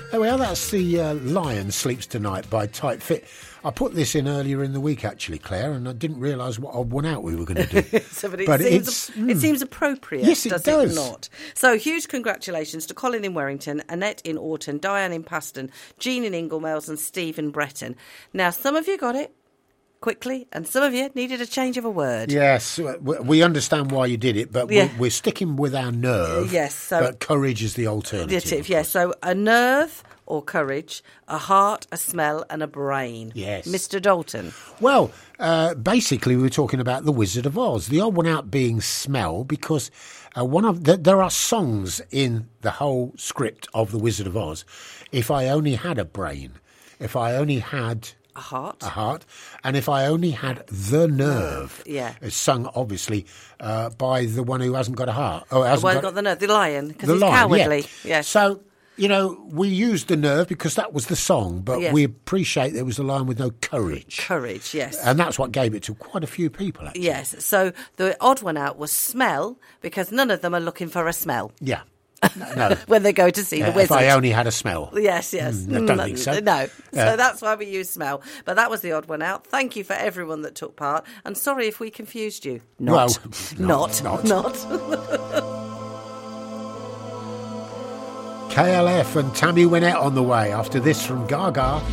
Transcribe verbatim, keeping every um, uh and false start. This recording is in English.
There we are, that's the uh, Lion Sleeps Tonight by Tight Fit. I put this in earlier in the week, actually, Claire, and I didn't realise what odd one out we were going to do. so, but it, but seems, it's, it mm. seems appropriate, yes, it does, does. it not? So, huge congratulations to Colin in Warrington, Annette in Orton, Diane in Paston, Jean in Inglemells and Steve in Breton. Now, some of you got it quickly, and some of you needed a change of a word. Yes, we understand why you did it, but yeah. we're, we're sticking with our nerve. Yes, so but courage is the alternative. Yes, so a nerve or courage, a heart, a smell, and a brain. Yes, Mister Dalton. Well, uh, basically, we were talking about the Wizard of Oz. The odd one out being smell, because uh, one of the, there are songs in the whole script of the Wizard of Oz. If I only had a brain, if I only had. A heart. A heart. And if I only had the nerve. Yeah. It's sung, obviously, uh, by the one who hasn't got a heart. Oh, hasn't the one got, got the nerve, the lion, because he's lion, cowardly. Yeah. Yes. So, you know, we used the nerve because that was the song, but yes. we appreciate there was a lion with no courage. Courage, yes. And that's what gave it to quite a few people, actually. Yes. So the odd one out was smell, because none of them are looking for a smell. Yeah. No. When they go to see uh, the wizard. If I only had a smell. Yes, yes. Mm, I don't think so. No. So uh, that's why we use smell. But that was the odd one out. Thank you for everyone that took part. And sorry if we confused you. Not. Well, not. Not. Not. K L F and Tammy Wynette on the way after this from Gaga.